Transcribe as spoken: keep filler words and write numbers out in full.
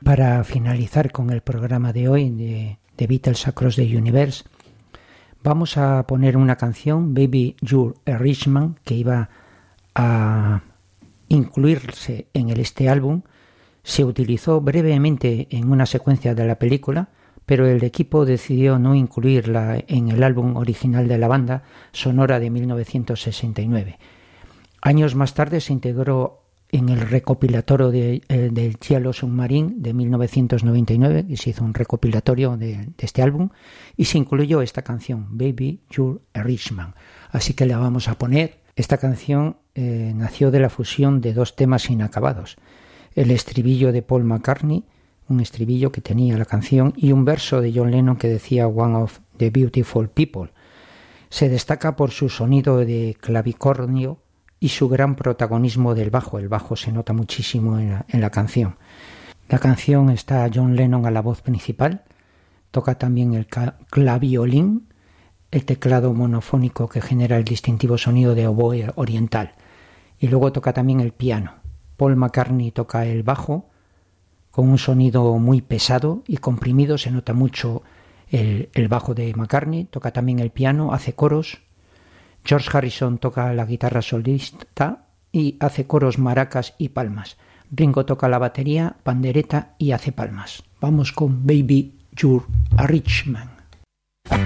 Para finalizar con el programa de hoy de, de Beatles Across the Universe, vamos a poner una canción, Baby You're a Rich Man, que iba a incluirse en el, este álbum. Se utilizó brevemente en una secuencia de la película, pero el equipo decidió no incluirla en el álbum original de la banda sonora de mil novecientos sesenta y nueve. Años más tarde se integró en el recopilatorio de, eh, del Yellow Submarine de mil novecientos noventa y nueve, y se hizo un recopilatorio de, de este álbum, y se incluyó esta canción, Baby You're a Rich Man. Así que la vamos a poner. Esta canción eh, nació de la fusión de dos temas inacabados. El estribillo de Paul McCartney, un estribillo que tenía la canción, y un verso de John Lennon que decía One of the Beautiful People. Se destaca por su sonido de clavicordio y su gran protagonismo del bajo. El bajo se nota muchísimo en la, en la canción. La canción está John Lennon a la voz principal, toca también el claviolín, el teclado monofónico que genera el distintivo sonido de oboe oriental, y luego toca también el piano. Paul McCartney toca el bajo con un sonido muy pesado y comprimido, se nota mucho el, el bajo de McCartney, toca también el piano, hace coros. George Harrison toca la guitarra solista y hace coros, maracas y palmas. Ringo toca la batería, pandereta y hace palmas. Vamos con Baby You're a Rich Man.